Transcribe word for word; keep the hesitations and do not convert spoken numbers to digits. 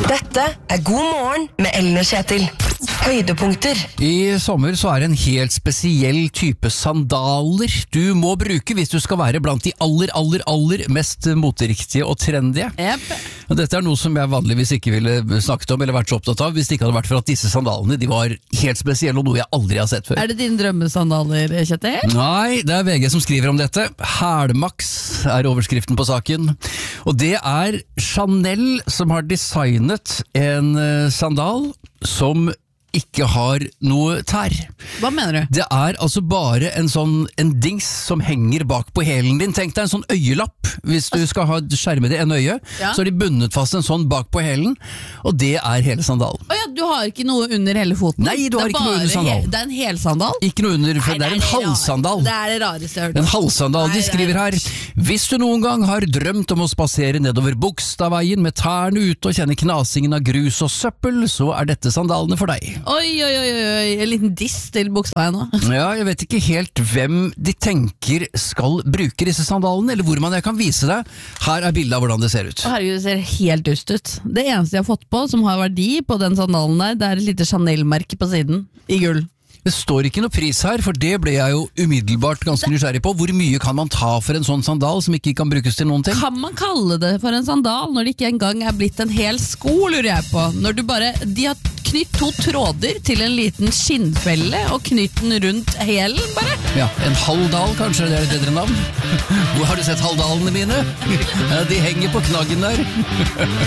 Dette er God morgen med Ellen og Kjetil. Høydepunkter. I sommer så er det en helt spesiell type sandaler du må bruke hvis du skal være blant de aller, aller, aller mest moteriktige og trendige. Yep. Og dette er noe som jeg vanligvis ikke ville snakket om eller vært så opptatt av hvis det ikke hadde vært for at disse sandalene de var helt spesielle og noe jeg aldri har sett før. Er det dine drømmesandaler, Kjetil? Nei, det er V G som skriver om dette. Hælmaks er overskriften på saken. Og det er Chanel som har designet en sandal som ikke har noe tær. Hva mener du? Det er altså bare en sånn en dings som henger bak på hælen din. Tenk deg en sånn øyelapp. Hvis du skal ha skjermet i en øye, Ja. så har de bundet fast en sånn bak på hælen, og det er hele sandalen. Å ja, du har ikke noe under hele foten? Nei, du har Det er ikke noe bare under sandalen. he- Det er en helsandal? Ikke noe under, for Nei, det er en rare- halssandal. Det er det rareste jeg har hørt. En halssandal. Nei, De det er skriver her: rart. hvis du noen gang har drømt om å spasere nedover Bogstadveien med tærne ute og kjenne knasingen av grus og søppel, så er dette sandalene for deg. Oi, oi, oi, oi, en liten diss til Bogstadveien nå. Ja, jeg vet ikke helt hvem de tenker skal bruke disse sandalene, eller hvor man jeg kan vise deg. Her er bildet av hvordan det ser ut. Å, herregud, det ser helt dust ut. Det eneste jeg har fått på som har verdi på den sandalen der, det er et lite Chanel-merke på siden, i gull. Det står ikke noe pris her, for det ble jeg jo umiddelbart ganske nysgjerrig på. Hvor mye kan man ta for en sånn sandal som ikke kan brukes til noen ting? Kan man kalle det for en sandal når det ikke engang er blitt en hel sko, lurer jeg på? Når du bare, de har knytt to tråder til en liten skinnfelle og knytt den rundt hælen, bare. Ja, en halvdal kanskje, det er et bedre navn. Hvor har du sett halvdalene mine? Ja, de henger på knaggen der.